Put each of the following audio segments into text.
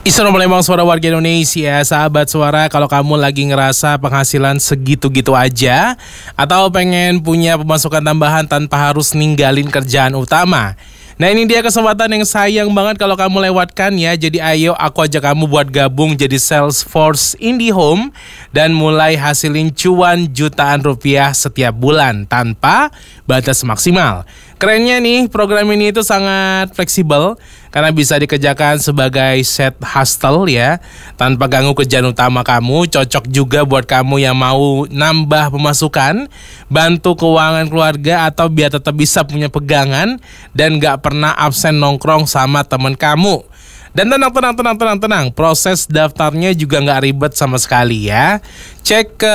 Assalamualaikum suara warga Indonesia. Sahabat suara, kalau kamu lagi ngerasa penghasilan segitu-gitu aja atau pengen punya pemasukan tambahan tanpa harus ninggalin kerjaan utama, nah ini dia kesempatan yang sayang banget kalau kamu lewatkan ya. Jadi ayo aku ajak kamu buat gabung jadi Salesforce IndiHome dan mulai hasilin cuan jutaan rupiah setiap bulan tanpa batas maksimal. Kerennya nih, program ini itu sangat fleksibel karena bisa dikerjakan sebagai set hustle ya, tanpa ganggu kerjaan utama kamu. Cocok juga buat kamu yang mau nambah pemasukan, bantu keuangan keluarga, atau biar tetap bisa punya pegangan dan gak pernah absen nongkrong sama teman kamu. Dan tenang, proses daftarnya juga gak ribet sama sekali ya. Cek ke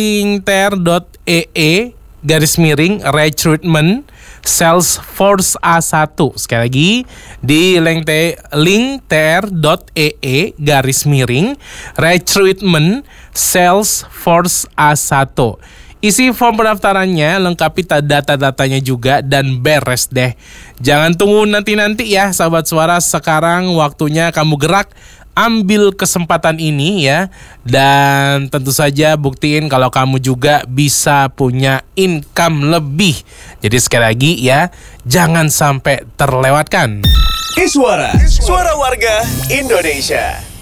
linkter.ee/recruitment Salesforce A1. Sekali lagi di linkter.ee/recruitment Salesforce A1. Isi form pendaftarannya, lengkapi data-datanya juga, dan beres deh. Jangan tunggu nanti-nanti ya sahabat suara. Sekarang waktunya kamu gerak, ambil kesempatan ini ya. Dan tentu saja buktiin kalau kamu juga bisa punya income lebih. Jadi sekali lagi ya, jangan sampai terlewatkan. Suara warga Indonesia.